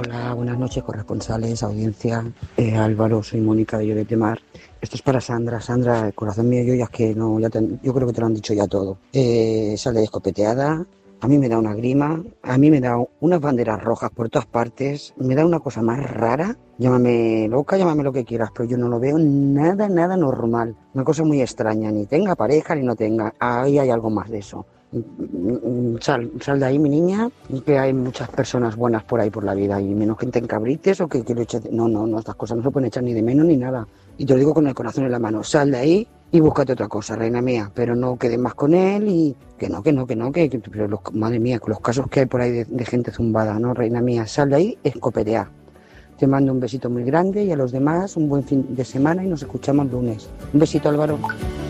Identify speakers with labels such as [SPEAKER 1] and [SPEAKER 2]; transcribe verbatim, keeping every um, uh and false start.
[SPEAKER 1] Hola, buenas noches, corresponsales, audiencia. Eh, Álvaro, soy Mónica de Lloret de Mar. Esto es para Sandra. Sandra, el corazón mío, yo ya es que no, ya te- yo creo que te lo han dicho ya todo. Eh, sale escopeteada, a mí me da una grima, a mí me da unas banderas rojas por todas partes, me da una cosa más rara. Llámame loca, llámame lo que quieras, pero yo no lo veo nada, nada normal. Una cosa muy extraña, ni tenga pareja ni no tenga. Ahí hay algo más de eso. Sal, sal de ahí, mi niña, y que hay muchas personas buenas por ahí por la vida y menos gente en cabrites o que, que lo eches de... No, no, no, estas cosas no se pueden echar ni de menos ni nada. Y te lo digo con el corazón en la mano, sal de ahí y búscate otra cosa, reina mía, pero no quedes más con él y que no, que no, que no, que, que pero los, madre mía, con los casos que hay por ahí de, de gente zumbada, no, reina mía, sal de ahí, escopetea. Te mando un besito muy grande y a los demás un buen fin de semana y nos escuchamos lunes. Un besito, Álvaro.